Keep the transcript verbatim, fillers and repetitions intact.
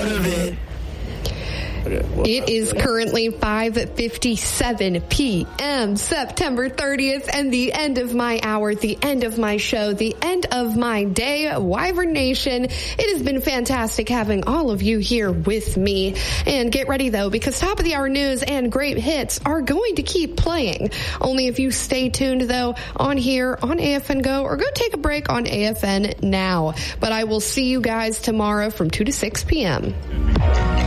of it. It is currently five fifty-seven p.m., September thirtieth, and the end of my hour, the end of my show, the end of my day. Wyvern Nation, it has been fantastic having all of you here with me. And get ready, though, because top of the hour news and great hits are going to keep playing. Only if you stay tuned, though, on here on A F N Go, or go take a break on A F N Now. But I will see you guys tomorrow from two to six p.m.